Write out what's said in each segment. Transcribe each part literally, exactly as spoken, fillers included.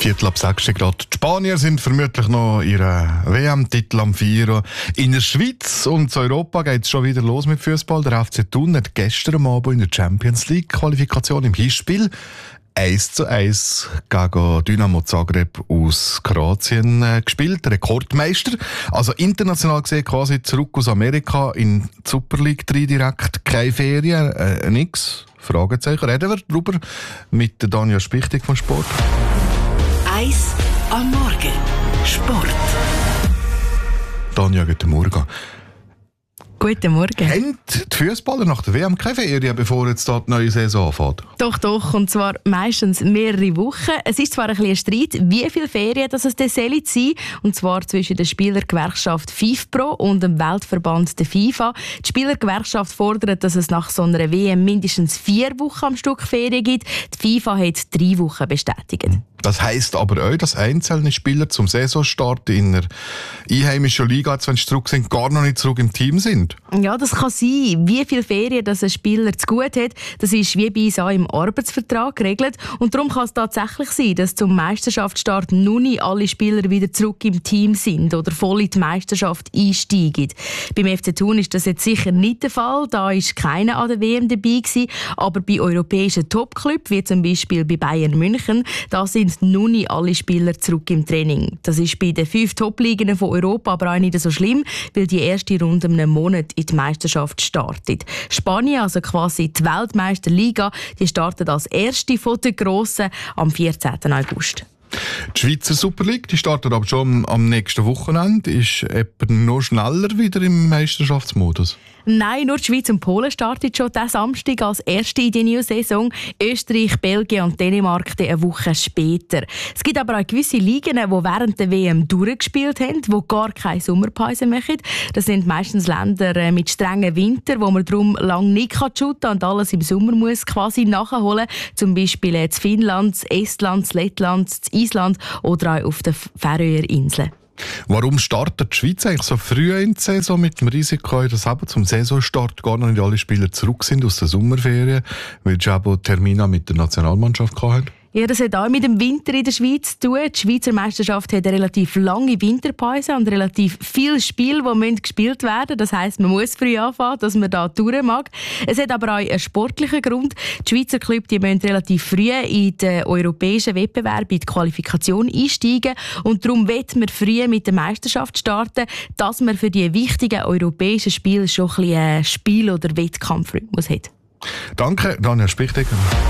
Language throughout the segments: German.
Viertel ab sechs Grad. Die Spanier sind vermutlich noch ihren W M-Titel am Feiern. In der Schweiz und in Europa geht es schon wieder los mit Fußball. Der F C Thun hat gestern Abend in der Champions League-Qualifikation im Hinspiel eins zu eins gegen Dynamo Zagreb aus Kroatien äh, gespielt. Rekordmeister. Also international gesehen quasi zurück aus Amerika in die Super League drei direkt. Keine Ferien, äh, nix. Fragezeichen. Reden wir darüber mit der Danja Spichtig von Sport. Eis am Morgen. Sport. Danja, guten Morgen. Guten Morgen. Haben die Fußballer nach der W M keine Ferien, bevor jetzt da die neue Saison anfängt? Doch, doch. Und zwar meistens mehrere Wochen. Es ist zwar ein bisschen ein Streit, wie viele Ferien das es sein soll. Und zwar zwischen der Spielergewerkschaft FIFPro und dem Weltverband der FIFA. Die Spielergewerkschaft fordert, dass es nach so einer W M mindestens vier Wochen am Stück Ferien gibt. Die FIFA hat drei Wochen bestätigt. Das heisst aber auch, dass einzelne Spieler zum Saisonstart in der einheimischen Liga, wenn sie zurück sind, gar noch nicht zurück im Team sind. Ja, das kann sein. Wie viele Ferien das ein Spieler zu gut hat, das ist wie bei uns auch im Arbeitsvertrag geregelt. Und darum kann es tatsächlich sein, dass zum Meisterschaftsstart noch nicht alle Spieler wieder zurück im Team sind oder voll in die Meisterschaft einsteigen. Beim F C Thun ist das jetzt sicher nicht der Fall. Da war keiner an der W M dabei gewesen. Aber bei europäischen Topclubs, wie zum Beispiel bei Bayern München, da sind noch nicht alle Spieler zurück im Training. Das ist bei den fünf Top-Ligen von Europa aber auch nicht so schlimm, weil die erste Runde in einem Monat in die Meisterschaft startet. Spanien, also quasi die Weltmeisterliga, die startet als erste von den Grossen am vierzehnten August. Die Schweizer Super League, die startet aber schon am nächsten Wochenende. Ist jemand noch schneller wieder im Meisterschaftsmodus? Nein, nur die Schweiz und Polen starten schon diesen Samstag als erste in die neue Saison. Österreich, Belgien und Dänemark eine Woche später. Es gibt aber auch gewisse Ligen, die während der W M durchgespielt haben, die gar keine Sommerpause machen. Das sind meistens Länder mit strengen Winter, wo man darum lange nicht shooten kann und alles im Sommer muss quasi nachholen. Zum Beispiel in Finnland, Estland, Lettland, Island oder auch auf den Färöerinseln. Warum startet die Schweiz eigentlich so früh in die Saison mit dem Risiko, dass eben zum Saisonstart gar noch nicht alle Spieler zurück sind aus der Sommerferien, weil sie eben Termine mit der Nationalmannschaft hatten? Ja, das hat auch mit dem Winter in der Schweiz zu tun. Die Schweizer Meisterschaft hat eine relativ lange Winterpause und relativ viele Spiele, die gespielt werden müssen. Das heisst, man muss früh anfangen, dass man da durch mag. Es hat aber auch einen sportlichen Grund. Die Schweizer Clubs die müssen relativ früh in den europäischen Wettbewerb, in die Qualifikation einsteigen. Und darum wollen wir früh mit der Meisterschaft starten, dass man für die wichtigen europäischen Spiele schon ein bisschen einen Spiel- oder Wettkampfrhythmus hat. Danke, Danja Spichtig.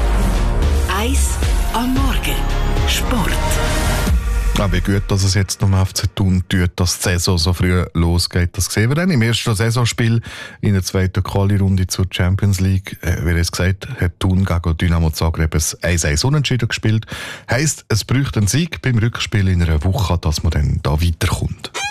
Eis am Morgen. Sport. Ja, wie gut, dass es jetzt noch F C Thun tut, dass die Saison so früh losgeht. Das sehen wir dann im ersten Saisonspiel in der zweiten Quali-Runde zur Champions League. Äh, wie es gesagt hat Thun gegen Dynamo Zagreb ein eins eins unentschieden gespielt. Heisst, es braucht einen Sieg beim Rückspiel in einer Woche, dass man dann da weiterkommt.